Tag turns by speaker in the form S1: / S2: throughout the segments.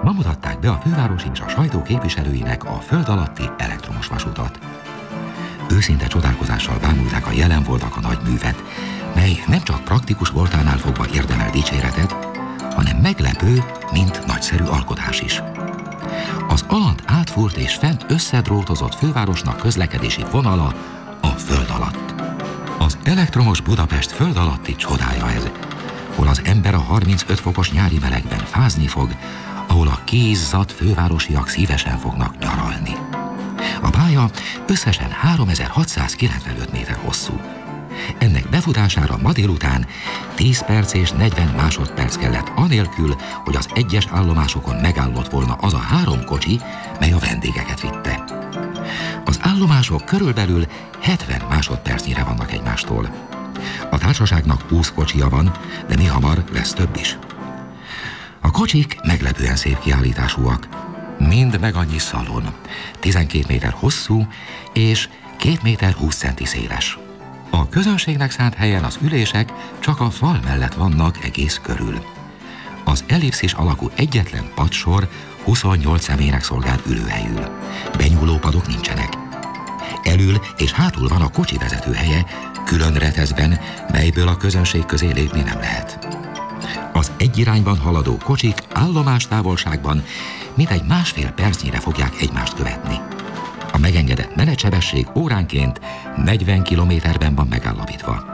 S1: Ma mutatták be a főváros és a sajtó képviselőinek a föld alatti elektromos vasutat. Őszinte csodálkozással bámulták a jelen voltak a nagy művet, mely nem csak praktikus voltánál fogva érdemel dicséretet, hanem meglepő, mint nagyszerű alkotás is. Az alant átfúrt és fent összedrótozott fővárosnak közlekedési vonala a föld alatt. Az elektromos Budapest föld alatti csodája ez, hol az ember a 35 fokos nyári melegben fázni fog, ahol a kiizzadt fővárosiak szívesen fognak nyaralni. A pálya összesen 3695 méter hosszú. Ennek befutására ma délután 10 perc és 40 másodperc kellett anélkül, hogy az egyes állomásokon megállott volna az a 3 kocsi, mely a vendégeket vitte. Az állomások körülbelül 70 másodpercnyire vannak egymástól. A társaságnak 20 kocsia van, de mihamar lesz több is. A kocsik meglepően szép kiállításúak. Mind meg annyi szalon, 12 méter hosszú és 2 méter 20 centi széles. A közönségnek szánt helyen az ülések csak a fal mellett vannak egész körül. Az ellipszis alakú egyetlen padsor 28 személynek szolgál ülőhelyül. Benyúló padok nincsenek. Elül és hátul van a kocsi vezető helye, külön reteszben, melyből a közönség közé lépni nem lehet. Az egy irányban haladó kocsik állomás távolságban mintegy másfél percnyire fogják egymást követni. A megengedett menetsebesség óránként 40 kilométerben van megállapítva.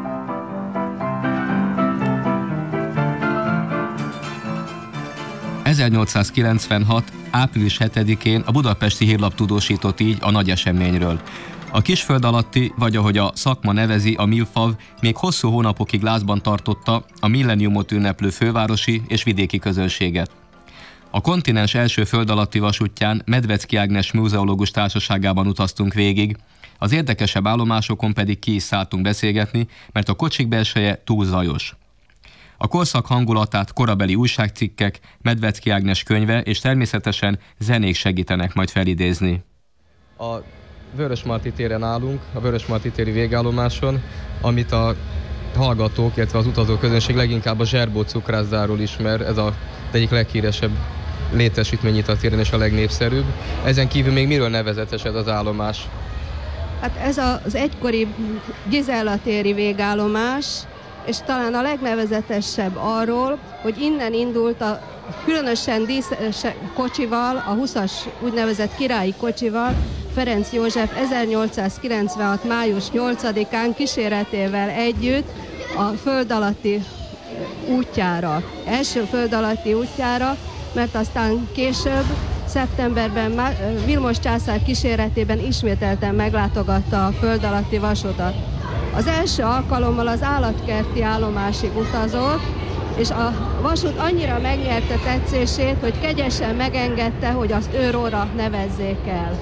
S2: ...1896. április 7-én a Budapesti Hírlap tudósított így a nagy eseményről. A kisföld alatti, vagy ahogy a szakma nevezi, a Milfav még hosszú hónapokig lázban tartotta a milleniumot ünneplő fővárosi és vidéki közönséget. A kontinens első föld alatti vasútján Medvecki Ágnes múzeológus társaságában utaztunk végig, az érdekesebb állomásokon pedig ki is szálltunk beszélgetni, mert a kocsik belseje túl zajos. A korszak hangulatát korabeli újságcikkek, Medvecki Ágnes könyve és természetesen zenék segítenek majd felidézni. A Vörösmarty téren állunk, a Vörösmarty téri végállomáson, amit a hallgatók, illetve az utazó közönség leginkább a Zserbó cukrászdáról ismer, ez az egyik leghíresebb létesítmény itt a téren és a legnépszerűbb. Ezen kívül még miről nevezetes ez az állomás?
S3: Hát ez az egykori Gizella téri végállomás, és talán a legnevezetesebb arról, hogy innen indult a különösen díszes kocsival, a 20-as úgynevezett királyi kocsival, Ferenc József 1896. május 8-án kíséretével együtt a föld alatti útjára, első föld alatti útjára, mert aztán később, szeptemberben Vilmos császár kíséretében ismételten meglátogatta a föld alatti vasutat. Az első alkalommal az állatkerti állomásig utazott, és a vasút annyira megnyerte tetszését, hogy kegyesen megengedte, hogy azt őróra nevezzék el.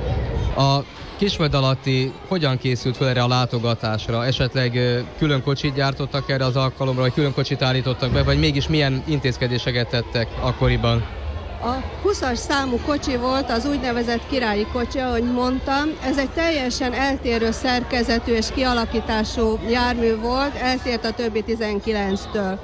S2: A kisföld alatti hogyan készült fel erre a látogatásra? Esetleg külön kocsit gyártottak erre az alkalomra, vagy külön kocsit állítottak be, vagy mégis milyen intézkedéseket tettek akkoriban?
S3: A 20-as számú kocsi volt az úgynevezett királyi kocsi, ahogy mondtam. Ez egy teljesen eltérő szerkezetű és kialakítású jármű volt, eltért a többi 19-től.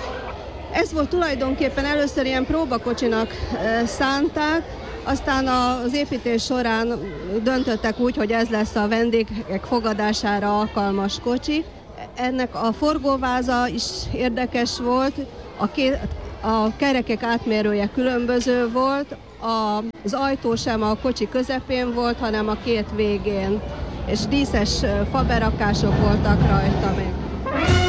S3: Ez volt tulajdonképpen először ilyen próbakocsinak szánták, aztán az építés során döntöttek úgy, hogy ez lesz a vendégek fogadására alkalmas kocsi. Ennek a forgóváza is érdekes volt, a kerekek átmérője különböző volt, az ajtó sem a kocsi közepén volt, hanem a két végén, és díszes faberakások voltak rajta még.